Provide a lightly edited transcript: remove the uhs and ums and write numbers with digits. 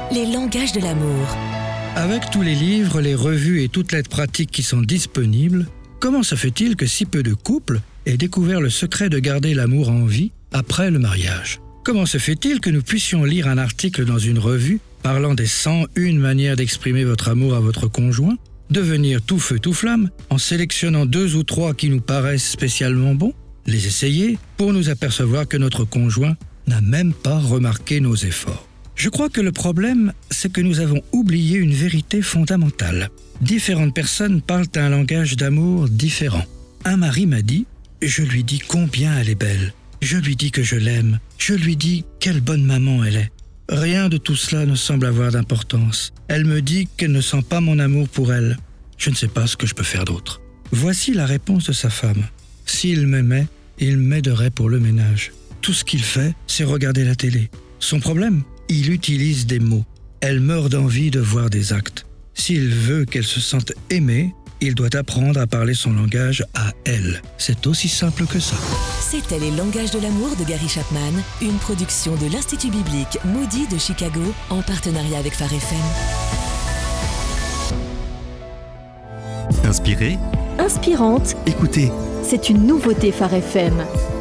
les langages de l'amour. Avec tous les livres, les revues et toute l'aide pratique qui sont disponibles, comment se fait-il que si peu de couples aient découvert le secret de garder l'amour en vie après le mariage ? Comment se fait-il que nous puissions lire un article dans une revue parlant des 101 manières d'exprimer votre amour à votre conjoint, devenir tout feu tout flamme en sélectionnant 2 ou 3 qui nous paraissent spécialement bons, les essayer pour nous apercevoir que notre conjoint n'a même pas remarqué nos efforts ? Je crois que le problème, c'est que nous avons oublié une vérité fondamentale. Différentes personnes parlent un langage d'amour différent. Un mari m'a dit « Je lui dis combien elle est belle. Je lui dis que je l'aime. Je lui dis quelle bonne maman elle est. » Rien de tout cela ne semble avoir d'importance. Elle me dit qu'elle ne sent pas mon amour pour elle. Je ne sais pas ce que je peux faire d'autre. Voici la réponse de sa femme. S'il m'aimait, il m'aiderait pour le ménage. Tout ce qu'il fait, c'est regarder la télé. Son problème ? Il utilise des mots. Elle meurt d'envie de voir des actes. S'il veut qu'elle se sente aimée, il doit apprendre à parler son langage à elle. C'est aussi simple que ça. C'était Les langages de l'amour de Gary Chapman, une production de l'Institut biblique Moody de Chicago en partenariat avec Phare FM. Inspiré, Inspirante, écoutez. c'est une nouveauté Phare FM.